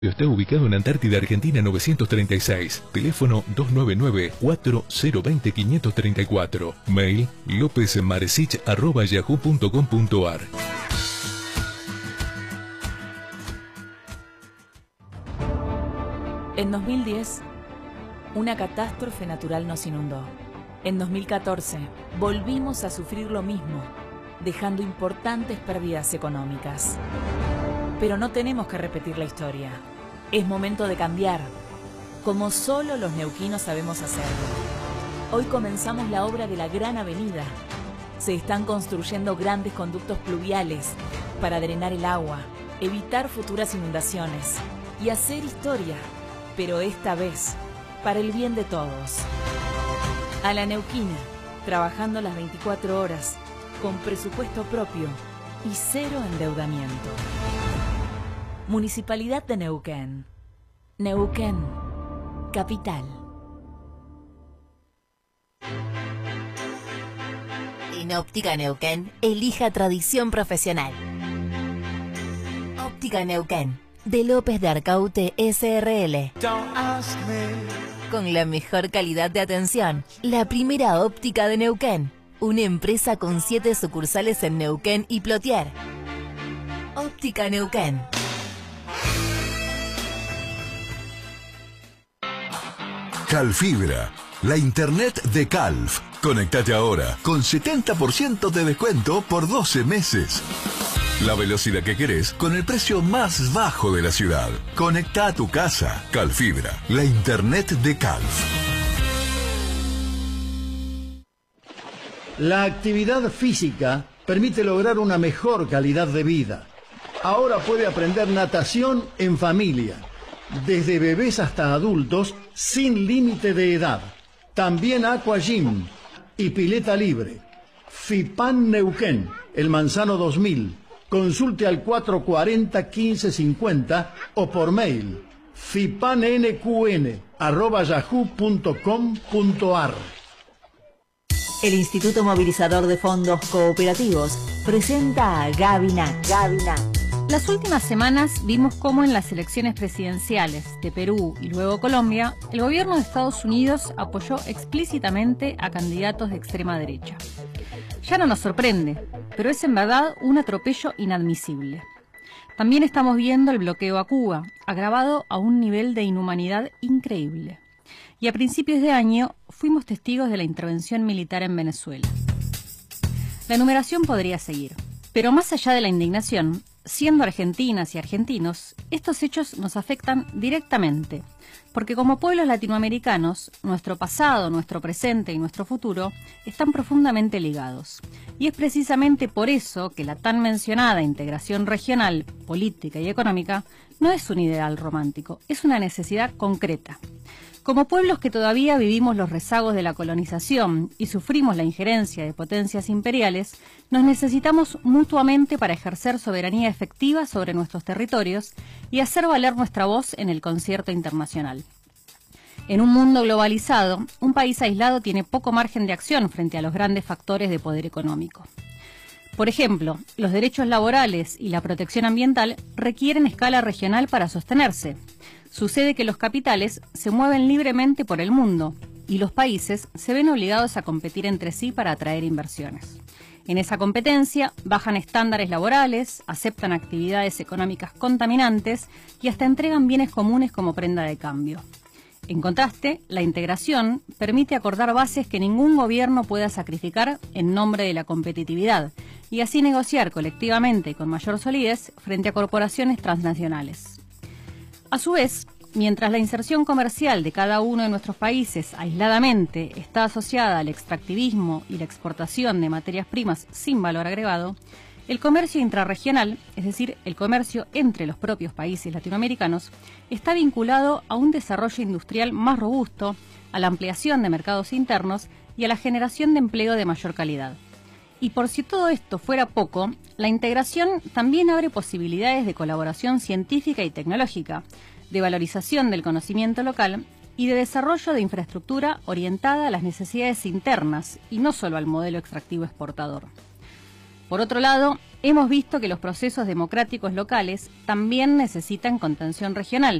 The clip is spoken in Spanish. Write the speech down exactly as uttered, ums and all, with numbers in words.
Está ubicado en Antártida, Argentina novecientos treinta y seis. Teléfono dos nueve nueve, cuatro cero dos cero, cinco tres cuatro. Mail lopezmaresich arroba yahoo punto com punto ar. En dos mil diez, una catástrofe natural nos inundó. En dos mil catorce, volvimos a sufrir lo mismo, dejando importantes pérdidas económicas. Pero no tenemos que repetir la historia. Es momento de cambiar, como solo los neuquinos sabemos hacerlo. Hoy comenzamos la obra de la Gran Avenida. Se están construyendo grandes conductos pluviales para drenar el agua, evitar futuras inundaciones y hacer historia, pero esta vez para el bien de todos. A la neuquina, trabajando las veinticuatro horas, con presupuesto propio y cero endeudamiento. Municipalidad de Neuquén. Neuquén, capital. En Óptica Neuquén, elija tradición profesional. Óptica Neuquén, de López de Arcaute S R L. Con la mejor calidad de atención, la primera óptica de Neuquén. Una empresa con siete sucursales en Neuquén y Plotier. Óptica Neuquén. Calfibra, la internet de Calf. Conectate ahora con setenta por ciento de descuento por doce meses. La velocidad que querés con el precio más bajo de la ciudad. Conecta a tu casa. Calfibra, la internet de Calf. La actividad física permite lograr una mejor calidad de vida. Ahora puede aprender natación en familia, desde bebés hasta adultos, sin límite de edad. También Aqua Gym y pileta libre. FIPAN Neuquén, El Manzano dos mil. Consulte al cuatro cuatro cero, quince cincuenta o por mail fipannqn arroba yahoo punto com punto ar. El Instituto Movilizador de Fondos Cooperativos presenta a Gabinac. Gabinac. Las últimas semanas vimos cómo en las elecciones presidenciales de Perú y luego Colombia, el gobierno de Estados Unidos apoyó explícitamente a candidatos de extrema derecha. Ya no nos sorprende, pero es en verdad un atropello inadmisible. También estamos viendo el bloqueo a Cuba, agravado a un nivel de inhumanidad increíble. Y a principios de año fuimos testigos de la intervención militar en Venezuela. La enumeración podría seguir, pero más allá de la indignación, siendo argentinas y argentinos, estos hechos nos afectan directamente, porque como pueblos latinoamericanos, nuestro pasado, nuestro presente y nuestro futuro están profundamente ligados. Y es precisamente por eso que la tan mencionada integración regional, política y económica no es un ideal romántico, es una necesidad concreta. Como pueblos que todavía vivimos los rezagos de la colonización y sufrimos la injerencia de potencias imperiales, nos necesitamos mutuamente para ejercer soberanía efectiva sobre nuestros territorios y hacer valer nuestra voz en el concierto internacional. En un mundo globalizado, un país aislado tiene poco margen de acción frente a los grandes factores de poder económico. Por ejemplo, los derechos laborales y la protección ambiental requieren escala regional para sostenerse. Sucede que los capitales se mueven libremente por el mundo y los países se ven obligados a competir entre sí para atraer inversiones. En esa competencia bajan estándares laborales, aceptan actividades económicas contaminantes y hasta entregan bienes comunes como prenda de cambio. En contraste, la integración permite acordar bases que ningún gobierno pueda sacrificar en nombre de la competitividad y así negociar colectivamente con mayor solidez frente a corporaciones transnacionales. A su vez, mientras la inserción comercial de cada uno de nuestros países aisladamente está asociada al extractivismo y la exportación de materias primas sin valor agregado, el comercio intrarregional, es decir, el comercio entre los propios países latinoamericanos, está vinculado a un desarrollo industrial más robusto, a la ampliación de mercados internos y a la generación de empleo de mayor calidad. Y por si todo esto fuera poco, la integración también abre posibilidades de colaboración científica y tecnológica, de valorización del conocimiento local y de desarrollo de infraestructura orientada a las necesidades internas y no solo al modelo extractivo exportador. Por otro lado, hemos visto que los procesos democráticos locales también necesitan contención regional.